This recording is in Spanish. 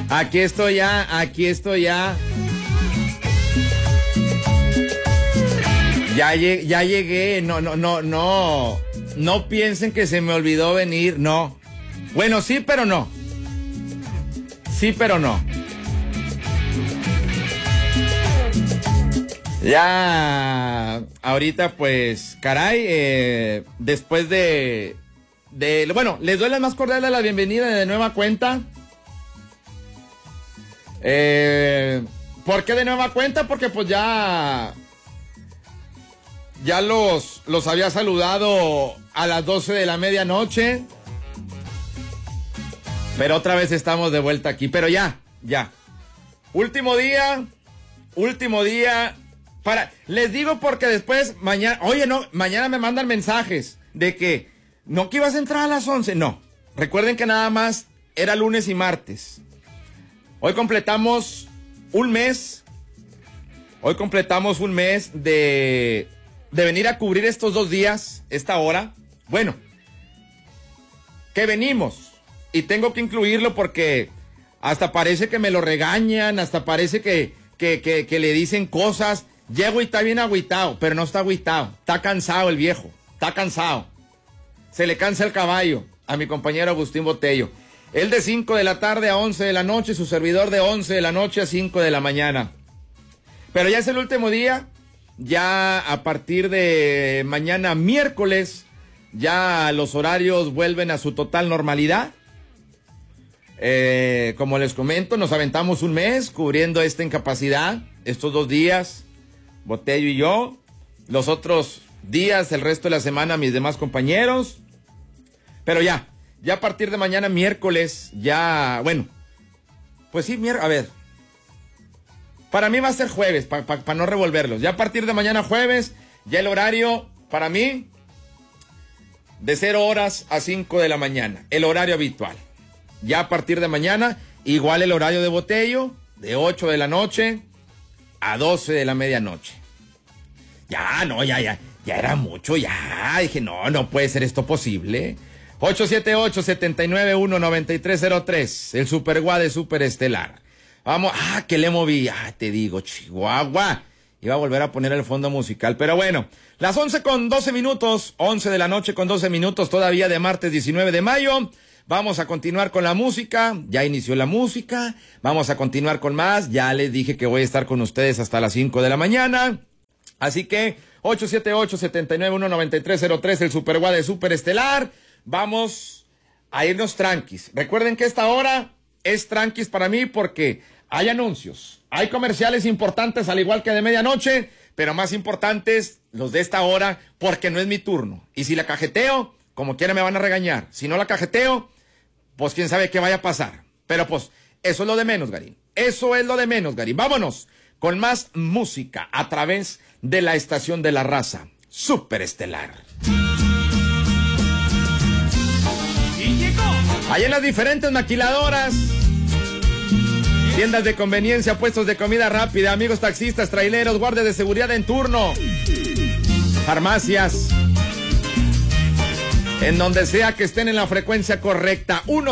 Aquí estoy ya. Ya llegué. No piensen que se me olvidó venir, no. Bueno, sí, pero no. Ya, ahorita pues, caray, después bueno, les doy la más cordial de la bienvenida de nueva cuenta. ¿Por qué de nueva cuenta? Porque pues ya los había saludado a las 12 de la medianoche. Pero otra vez estamos de vuelta aquí, pero ya. Último día. Les digo porque después, mañana me mandan mensajes de que, no que ibas a entrar a las 11, no. Recuerden que nada más era lunes y martes. Hoy completamos un mes de venir a cubrir estos 2 días, esta hora. Bueno, que venimos, y tengo que incluirlo porque hasta parece que me lo regañan, hasta parece que le dicen cosas. Llego y está bien agüitado, pero no está agüitado. Está cansado el viejo, está cansado. Se le cansa el caballo a mi compañero Agustín Botello. Él de 5 de la tarde a 11 de la noche, su servidor de 11 de la noche a 5 de la mañana. Pero ya es el último día, ya a partir de mañana miércoles, ya los horarios vuelven a su total normalidad. Como les comento, nos aventamos un mes cubriendo esta incapacidad, estos 2 días. Botello y yo, los otros días, el resto de la semana, mis demás compañeros. Pero ya a partir de mañana miércoles, pues sí, a ver, para mí va a ser jueves, para no revolverlos. Ya a partir de mañana jueves, ya el horario, para mí, de 0 horas a 5 de la mañana, el horario habitual. Ya a partir de mañana, igual el horario de Botello, de 8 de la noche a 12 de la medianoche. Ya era mucho, dije, no puede ser esto posible. 878-791-9303, el Super Guade Super Estelar. Vamos, que le moví, te digo, Chihuahua. Iba a volver a poner el fondo musical, pero bueno, las 11:12 minutos, 11 de la noche con 12 minutos, todavía de martes 19 de mayo. Vamos a continuar con la música, ya inició la música, vamos a continuar con más, ya les dije que voy a estar con ustedes hasta las 5 de la mañana, así que 878-791-9303, el Super Guade Super Estelar, vamos a irnos tranquis. Recuerden que esta hora es tranquis para mí porque hay anuncios, hay comerciales importantes al igual que de medianoche, pero más importantes los de esta hora porque no es mi turno, y si la cajeteo, como quiera me van a regañar, si no la cajeteo, pues quién sabe qué vaya a pasar. Pero pues, eso es lo de menos, Garín. Vámonos con más música a través de la estación de la raza, Super Estelar. Hay en las diferentes maquiladoras, tiendas de conveniencia, puestos de comida rápida, amigos taxistas, traileros, guardias de seguridad en turno, farmacias, en donde sea que estén en la frecuencia correcta.